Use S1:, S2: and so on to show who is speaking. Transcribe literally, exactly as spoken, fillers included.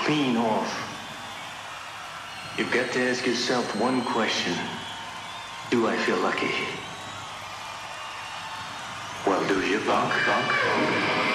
S1: clean off. You've got to ask yourself one question. Do I feel lucky? Well, do you, punk, punk, punk?